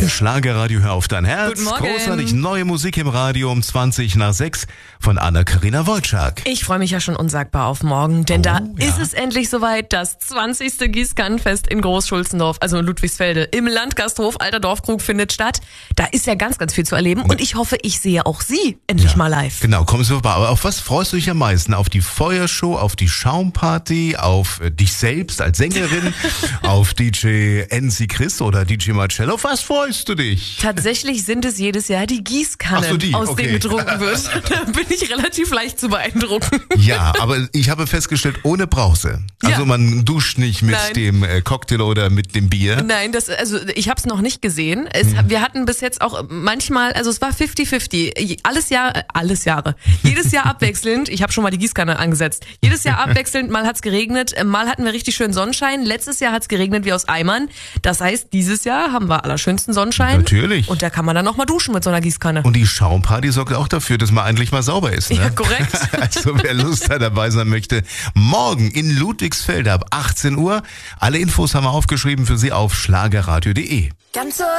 Schlagerradio, hör auf dein Herz. Guten Morgen. Großartig neue Musik im Radio um 20:06 von Anna-Karina Wojcik. Ich freue mich ja schon unsagbar auf morgen, denn da ist es endlich soweit, das 20. Gießkannenfest in Großschulzendorf, also in Ludwigsfelde, im Landgasthof Alter Dorfkrug findet statt. Da ist ja ganz, ganz viel zu erleben und ich hoffe, ich sehe auch Sie endlich mal live. Genau, kommst du vorbei. Aber auf was freust du dich am meisten? Auf die Feuershow, auf die Schaumparty, auf dich selbst als Sängerin, auf DJ NC Chris oder DJ Marcello? Auf was freust du dich? Tatsächlich sind es jedes Jahr die Gießkannen, Ach so, die, aus okay. denen getrunken wird. Da bin ich relativ leicht zu beeindrucken. Ja, aber ich habe festgestellt, ohne Brause. Also Ja. man duscht nicht mit Nein. dem Cocktail oder mit dem Bier. Nein, ich habe es noch nicht gesehen. Wir hatten bis jetzt auch manchmal, also es war 50-50, jedes Jahr abwechselnd. Ich habe schon mal die Gießkanne angesetzt. Jedes Jahr abwechselnd, mal hat's geregnet, mal hatten wir richtig schön Sonnenschein. Letztes Jahr hat's geregnet wie aus Eimern. Das heißt, dieses Jahr haben wir allerschönsten Sonnenschein. Natürlich. Und da kann man dann noch mal duschen mit so einer Gießkanne. Und die Schaumparty sorgt auch dafür, dass man endlich mal sauber ist. Ne? Ja, korrekt. Also wer Lust hat, dabei sein möchte, morgen in Ludwigsfelde ab 18 Uhr. Alle Infos haben wir aufgeschrieben für Sie auf schlagerradio.de. Ganz so